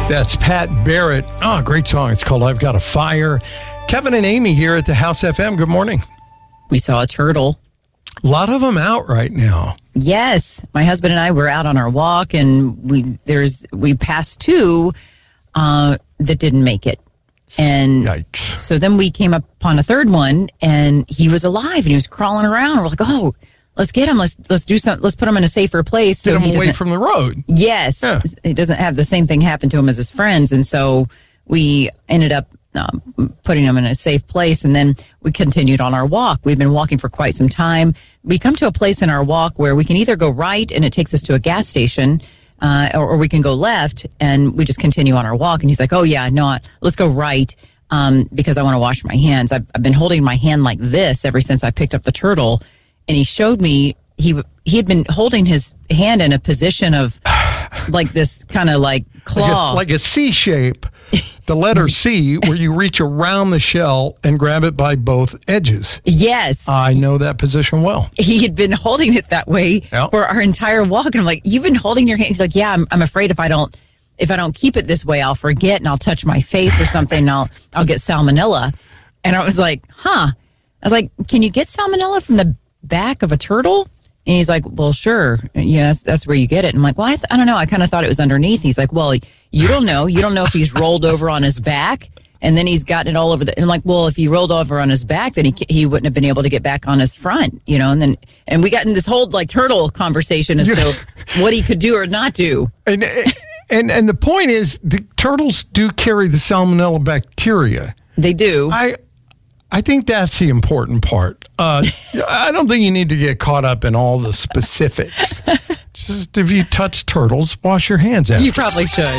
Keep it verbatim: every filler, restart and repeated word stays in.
That's Pat Barrett. Oh, great song. It's called I've Got a Fire. Kevin and Amy here at the House F M. Good morning. We saw a turtle. A lot of them out right now. Yes. My husband and I were out on our walk, and we there's we passed two uh, that didn't make it. And Yikes. So then we came upon a third one, and he was alive, and he was crawling around. We're like, oh, let's get him. Let's let's do something. Let's put him in a safer place. Get so him he away doesn't- from the road. Yes. Yeah. He doesn't have the same thing happen to him as his friends. And so we ended up um, putting him in a safe place. And then we continued on our walk. We've been walking for quite some time. We come to a place in our walk where we can either go right and it takes us to a gas station, uh, or, or we can go left and we just continue on our walk. And he's like, oh, yeah, no, let's go right. Um, because I want to wash my hands. I've, I've been holding my hand like this ever since I picked up the turtle. And he showed me he he had been holding his hand in a position of like this kind of like claw. Like a, like a C shape, the letter C, where you reach around the shell and grab it by both edges. Yes. I know that position well. He had been holding it that way Yep. for our entire walk. And I'm like, you've been holding your hand. He's like, yeah, I'm, I'm afraid if I don't if I don't keep it this way, I'll forget and I'll touch my face or something and I'll, I'll get salmonella. And I was like, huh. I was like, can you get salmonella from the back of a turtle? And he's like, well, sure. Yeah, that's, that's where you get it. And I'm like, well, I, th- I don't know. I kind of thought it was underneath. He's like, well, you don't know. You don't know if he's rolled over on his back and then he's gotten it all over the, and I'm like, well, if he rolled over on his back, then he he wouldn't have been able to get back on his front, you know? And then, and we got in this whole like turtle conversation as to what he could do or not do. And, and, and the point is, the turtles do carry the salmonella bacteria. They do. I I think that's the important part. Uh, I don't think you need to get caught up in all the specifics. Just if you touch turtles, wash your hands after. You probably should.